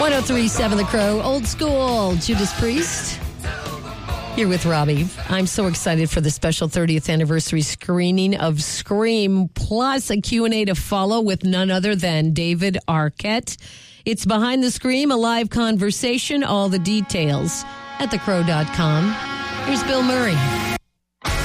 1037 The Crow, old school, Judas Priest. Here with Robbie. I'm so excited for the special 30th anniversary screening of Scream, plus a Q&A to follow with none other than David Arquette. It's Behind the Scream, a live conversation, all the details at thecrow.com. Here's Bill Murray.